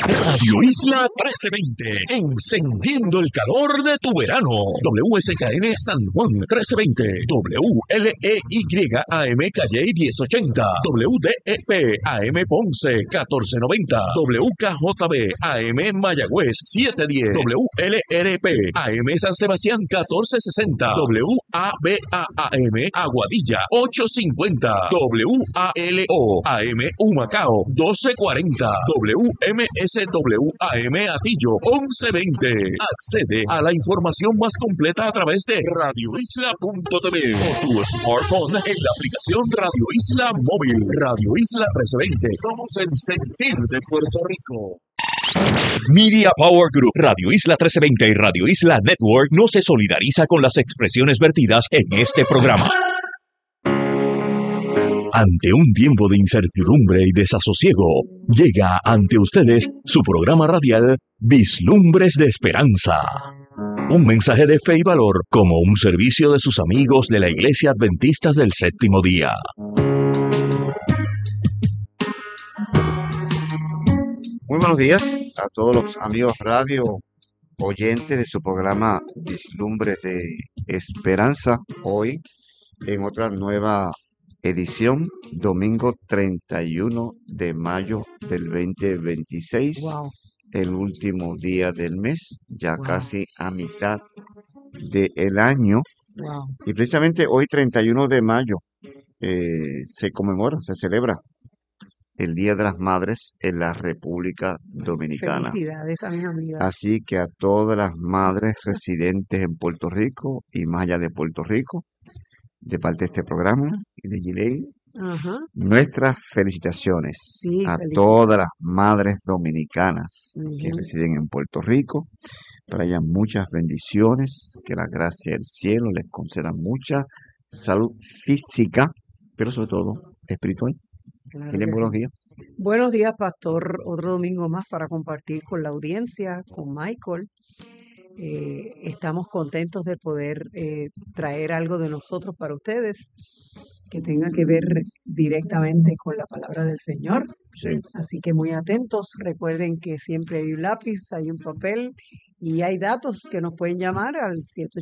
Radio Isla 1320, encendiendo el calor de tu verano. WSKN San Juan 1320, WLEY AM Calle 1080, WDEP AM Ponce 1490, WKJB AM Mayagüez 710, WLRP AM San Sebastián 1460, WABA AM Aguadilla 850, WALO AM Humacao 1240, WMSWAM Atillo 1120. Accede a la información más completa a través de radioisla.tv o tu smartphone en la aplicación Radio Isla Móvil. Radio Isla 1320. Somos el sentir de Puerto Rico. Media Power Group, Radio Isla 1320 y Radio Isla Network no se solidariza con las expresiones vertidas en este programa. Ante un tiempo de incertidumbre y desasosiego, llega ante ustedes su programa radial Vislumbres de Esperanza. Un mensaje de fe y valor como un servicio de sus amigos de la Iglesia Adventista del Séptimo Día. Muy buenos días a todos los amigos radio oyentes de su programa Vislumbres de Esperanza. Hoy en otra nueva edición, domingo 31 de mayo del 2026. Wow. El último día del mes, ya casi a mitad del año. Wow. Y precisamente hoy, 31 de mayo, se conmemora, se celebra el Día de las Madres en la República Dominicana. Felicidades a mis amigas. Así que a todas las madres residentes en Puerto Rico y más allá de Puerto Rico, de parte de este programa y de Gilén, Ajá. nuestras felicitaciones Sí, a felicidades. todas las madres dominicanas que Ujú. residen en Puerto Rico. Para ellas muchas bendiciones, que la gracia del cielo les conceda mucha salud física, pero sobre todo espiritual. Claro Gilén, que buenos sí. días. Buenos días, pastor. Otro domingo más para compartir con la audiencia, con Michael. Estamos contentos de poder traer algo de nosotros para ustedes que tenga que ver directamente con la palabra del Señor. Sí. Así que muy atentos. Recuerden que siempre hay un lápiz, hay un papel y hay datos que nos pueden llamar al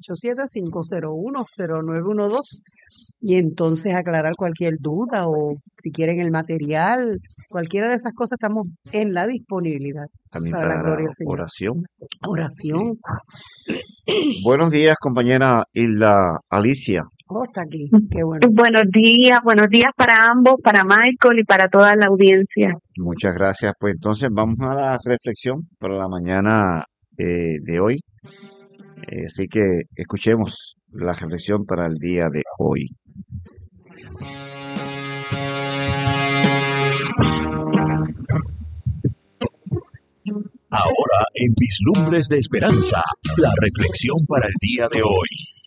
787-501-0912 y entonces aclarar cualquier duda o si quieren el material, cualquiera de esas cosas, estamos en la disponibilidad También para la para gloria la del Señor. oración. Oración. Buenos días, compañera Hilda Alicia. Oh, está aquí. Qué bueno. Buenos días para ambos, para Michael y para toda la audiencia. Muchas gracias. Pues entonces vamos a la reflexión para la mañana de hoy. Así que escuchemos la reflexión para el día de hoy. Ahora en Vislumbres de Esperanza, la reflexión para el día de hoy.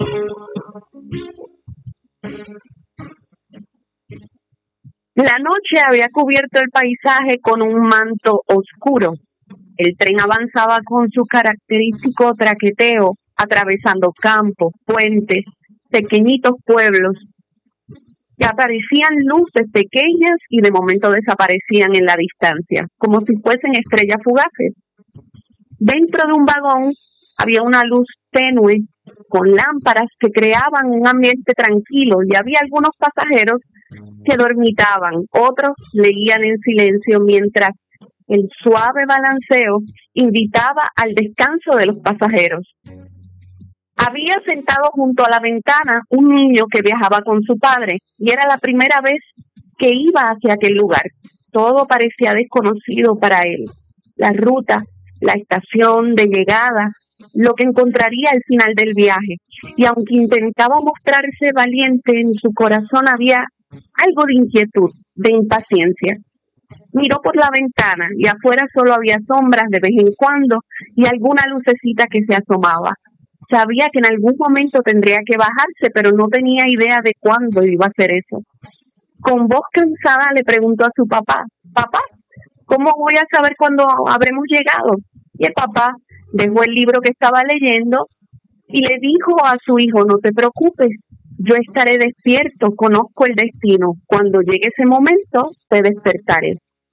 La noche había cubierto el paisaje con un manto oscuro. El tren avanzaba con su característico traqueteo, atravesando campos, puentes, pequeñitos pueblos, que aparecían luces pequeñas y de momento desaparecían en la distancia, como si fuesen estrellas fugaces. Dentro de un vagón había una luz tenue con lámparas que creaban un ambiente tranquilo y había algunos pasajeros que dormitaban, otros leían en silencio mientras el suave balanceo invitaba al descanso de los pasajeros. Había sentado junto a la ventana un niño que viajaba con su padre y era la primera vez que iba hacia aquel lugar. Todo parecía desconocido para él. La ruta, la estación de llegada, lo que encontraría al final del viaje. Y aunque intentaba mostrarse valiente, en su corazón había algo de inquietud, de impaciencia. Miró por la ventana y afuera solo había sombras de vez en cuando y alguna lucecita que se asomaba. Sabía que en algún momento tendría que bajarse, pero no tenía idea de cuándo iba a hacer eso. Con voz cansada le preguntó a su papá: «Papá, ¿cómo voy a saber cuándo habremos llegado?». Y el papá dejó el libro que estaba leyendo y le dijo a su hijo: «No te preocupes, yo estaré despierto, conozco el destino. Cuando llegue ese momento, te despertaré».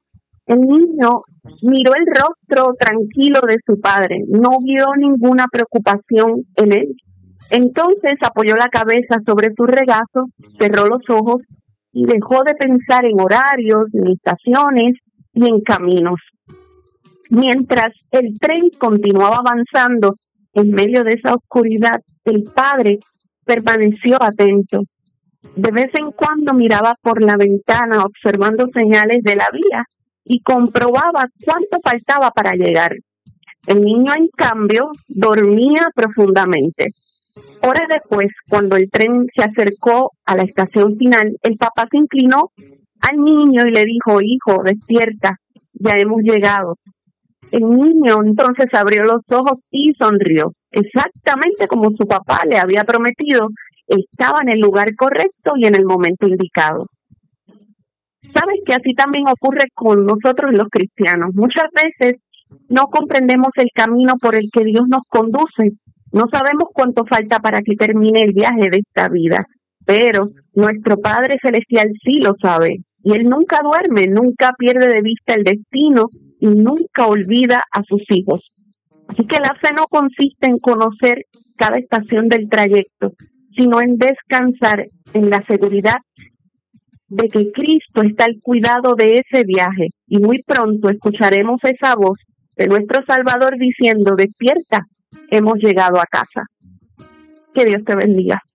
El niño miró el rostro tranquilo de su padre, no vio ninguna preocupación en él. Entonces apoyó la cabeza sobre su regazo, cerró los ojos y dejó de pensar en horarios, en estaciones y en caminos. Mientras el tren continuaba avanzando en medio de esa oscuridad, el padre permaneció atento. De vez en cuando miraba por la ventana observando señales de la vía y comprobaba cuánto faltaba para llegar. El niño, en cambio, dormía profundamente. Horas después, cuando el tren se acercó a la estación final, el papá se inclinó al niño y le dijo: hijo, despierta, ya hemos llegado. El niño entonces abrió los ojos y sonrió. Exactamente como su papá le había prometido, estaba en el lugar correcto y en el momento indicado. Sabes que así también ocurre con nosotros los cristianos. Muchas veces no comprendemos el camino por el que Dios nos conduce. No sabemos cuánto falta para que termine el viaje de esta vida, pero nuestro Padre Celestial sí lo sabe. Y Él nunca duerme, nunca pierde de vista el destino y nunca olvida a sus hijos. Así que la fe no consiste en conocer cada estación del trayecto, sino en descansar en la seguridad de que Cristo está al cuidado de ese viaje. Y muy pronto escucharemos esa voz de nuestro Salvador diciendo: despierta, hemos llegado a casa. Que Dios te bendiga.